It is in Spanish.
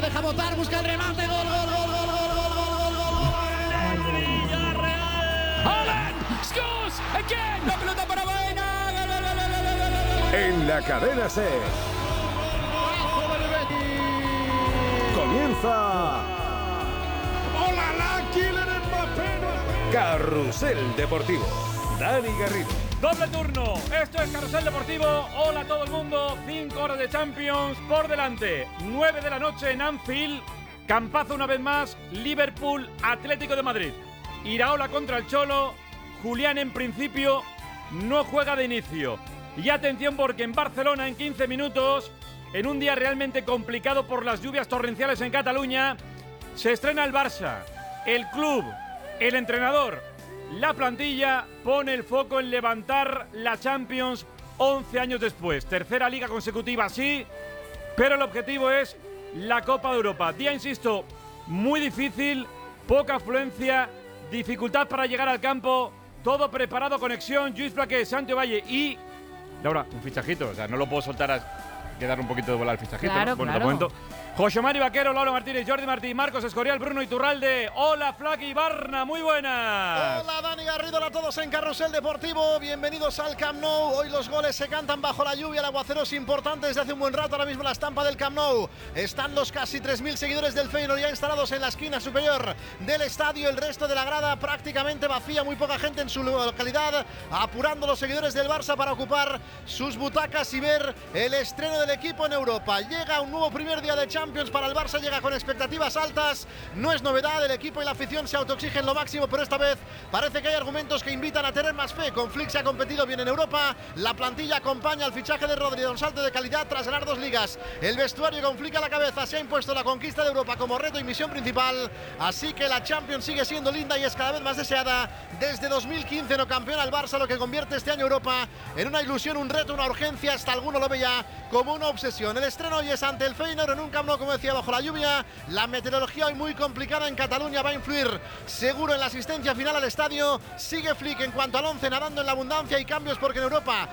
deja botar, busca el remate, gol, gol, gol, gol, gol, gol, gol, gol, gol. Haaland scores again. La pelota para Baena. En la cadena SER. Comienza. ¡Hola, la Kylian Mbappé! Carrusel Deportivo. Dani Garrido. Doble turno. Esto es Carrusel Deportivo. Hola a todo el mundo. 5 horas de Champions por delante. 9 de la noche en Anfield. Campazo una vez más. Liverpool, Atlético de Madrid. Iraola contra el Cholo. Julián en principio no juega de inicio. Y atención porque en Barcelona en 15 minutos, en un día realmente complicado por las lluvias torrenciales en Cataluña, se estrena el Barça. El club, el entrenador, la plantilla pone el foco en levantar la Champions 11 años después. Tercera liga consecutiva, sí, pero el objetivo es la Copa de Europa. Día, insisto, muy difícil, poca afluencia, dificultad para llegar al campo, todo preparado, conexión, Lluís Plaqué, Santi Valle y... Laura, un fichajito, o sea, no lo puedo soltar a quedar un poquito de bola al fichajito, claro, ¿no? Bueno, claro. Lo comento. José Mari Vaquero, Laura Martínez, Jordi Martí, Marcos Escorial, Bruno Iturralde. Hola, Flaki y Barna, muy buenas. Hola, Dani Garrido, hola a todos en Carrusel Deportivo. Bienvenidos al Camp Nou. Hoy los goles se cantan bajo la lluvia. El aguacero es importante desde hace un buen rato. Ahora mismo la estampa del Camp Nou. Están los casi 3.000 seguidores del Feyenoord ya instalados en la esquina superior del estadio. El resto de la grada prácticamente vacía, muy poca gente en su localidad, apurando los seguidores del Barça para ocupar sus butacas y ver el estreno del equipo en Europa. Llega un nuevo primer día de Champions para el Barça, llega con expectativas altas. No es novedad, el equipo y la afición se autoexigen lo máximo, pero esta vez parece que hay argumentos que invitan a tener más fe. Con Flick se ha competido bien en Europa, la plantilla acompaña al fichaje de Rodri, un salto de calidad tras ganar 2 ligas. El vestuario con Flick a la cabeza se ha impuesto la conquista de Europa como reto y misión principal, así que la Champions sigue siendo linda y es cada vez más deseada. Desde 2015 no campeona el Barça, lo que convierte este año Europa en una ilusión, un reto, una urgencia, hasta alguno lo ve ya como una obsesión. El estreno hoy es ante el Feyenoord en un Camp Nou, como decía, bajo la lluvia. La meteorología hoy muy complicada en Cataluña va a influir seguro en la asistencia final al estadio. Sigue Flick en cuanto al 11, nadando en la abundancia y cambios porque en Europa